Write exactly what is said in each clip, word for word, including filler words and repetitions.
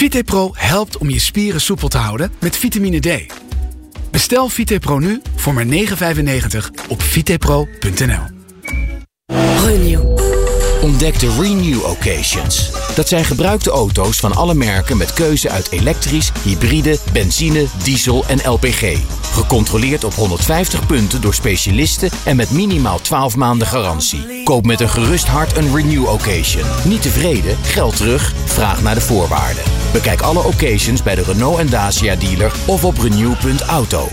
VitePro helpt om je spieren soepel te houden met vitamine D. Bestel VitePro nu voor maar negen vijfennegentig op vitepro punt n l. Renew. Ontdek de Renew Occasions. Dat zijn gebruikte auto's van alle merken met keuze uit elektrisch, hybride, benzine, diesel en L P G. Gecontroleerd op honderdvijftig punten door specialisten en met minimaal twaalf maanden garantie. Koop met een gerust hart een Renew Occasion. Niet tevreden? Geld terug? Vraag naar de voorwaarden. Bekijk alle occasions bij de Renault en Dacia dealer of op renew punt auto.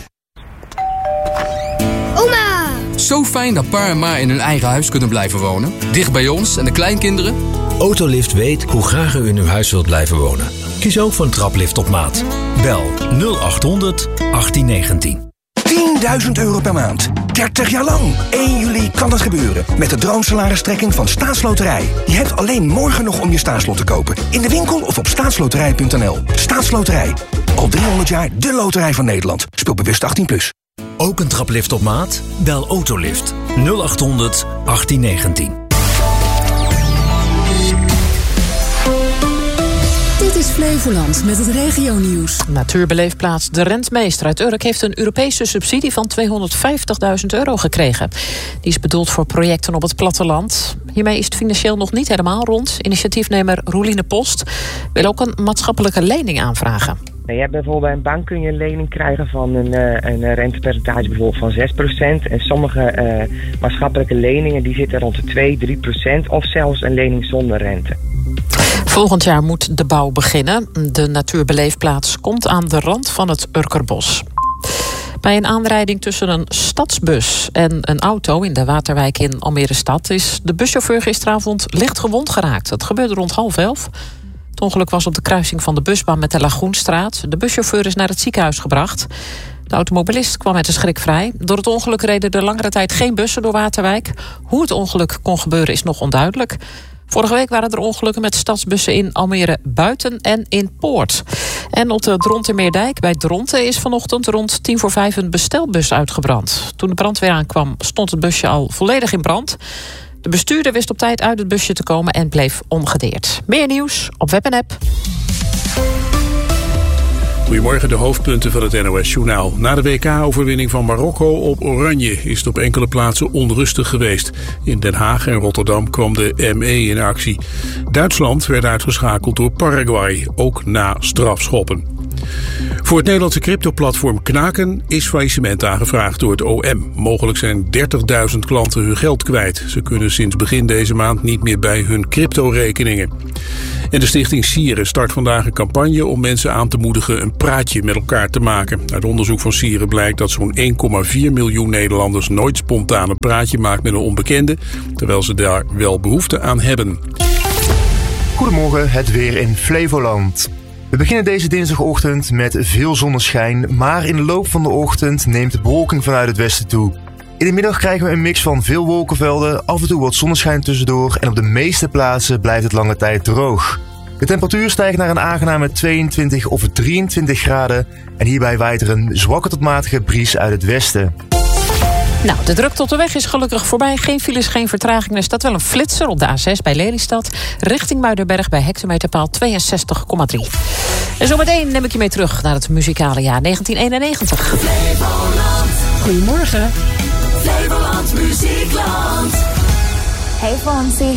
Oma! Zo fijn dat pa en ma in hun eigen huis kunnen blijven wonen. Dicht bij ons en de kleinkinderen. Autolift weet hoe graag u in uw huis wilt blijven wonen. Kies ook voor een traplift op maat. Bel nul acht honderd achttien negentien. tienduizend euro per maand. dertig jaar lang. één juli kan dat gebeuren. Met de droomsalaristrekking van Staatsloterij. Je hebt alleen morgen nog om je staatslot te kopen. In de winkel of op staatsloterij punt n l. Staatsloterij. Al driehonderd jaar de loterij van Nederland. Speel bewust achttien plus. Ook een traplift op maat? Bel Autolift nul acht honderd achttien negentien. Dit is Flevoland met het regionieuws. Natuurbeleefplaats De Rentmeester uit Urk heeft een Europese subsidie van tweehonderdvijftigduizend euro gekregen. Die is bedoeld voor projecten op het platteland. Hiermee is het financieel nog niet helemaal rond. Initiatiefnemer Roeline Post wil ook een maatschappelijke lening aanvragen. Je hebt bijvoorbeeld bij een bank kun je een lening krijgen van een, een rentepercentage bijvoorbeeld van zes procent. En sommige uh, maatschappelijke leningen die zitten rond de twee, drie procent of zelfs een lening zonder rente. Volgend jaar moet de bouw beginnen. De natuurbeleefplaats komt aan de rand van het Urkerbos. Bij een aanrijding tussen een stadsbus en een auto in de Waterwijk in Almere stad is de buschauffeur gisteravond licht gewond geraakt. Het gebeurde rond half elf. Het ongeluk was op de kruising van de busbaan met de Lagoenstraat. De buschauffeur is naar het ziekenhuis gebracht. De automobilist kwam met een schrik vrij. Door het ongeluk reden er langere tijd geen bussen door Waterwijk. Hoe het ongeluk kon gebeuren is nog onduidelijk. Vorige week waren er ongelukken met stadsbussen in Almere Buiten en in Poort. En op de Drontermeerdijk bij Dronten is vanochtend rond tien voor vijf een bestelbus uitgebrand. Toen de brandweer aankwam stond het busje al volledig in brand. De bestuurder wist op tijd uit het busje te komen en bleef ongedeerd. Meer nieuws op web en app. Goedemorgen, de hoofdpunten van het N O S-journaal. Na de W K-overwinning van Marokko op Oranje is het op enkele plaatsen onrustig geweest. In Den Haag en Rotterdam kwam de M E in actie. Duitsland werd uitgeschakeld door Paraguay, ook na strafschoppen. Voor het Nederlandse cryptoplatform Knaken is faillissement aangevraagd door het O M. Mogelijk zijn dertigduizend klanten hun geld kwijt. Ze kunnen sinds begin deze maand niet meer bij hun cryptorekeningen. En de stichting Sieren start vandaag een campagne om mensen aan te moedigen een praatje met elkaar te maken. Uit onderzoek van Sieren blijkt dat zo'n één komma vier miljoen Nederlanders nooit spontaan een praatje maakt met een onbekende, terwijl ze daar wel behoefte aan hebben. Goedemorgen, het weer in Flevoland. We beginnen deze dinsdagochtend met veel zonneschijn, maar in de loop van de ochtend neemt de bewolking vanuit het westen toe. In de middag krijgen we een mix van veel wolkenvelden, af en toe wat zonneschijn tussendoor en op de meeste plaatsen blijft het lange tijd droog. De temperatuur stijgt naar een aangename tweeëntwintig of drieëntwintig graden en hierbij waait er een zwakke tot matige bries uit het westen. Nou, de drukte op de weg is gelukkig voorbij. Geen files, geen vertraging. Er staat wel een flitser op de A zes bij Lelystad. Richting Muidenberg bij hectometerpaal tweeënzestig komma drie. En zometeen neem ik je mee terug naar het muzikale jaar negentien eenennegentig. Flevoland. Goedemorgen. Flevoland Muziekland. Hey Fonzie.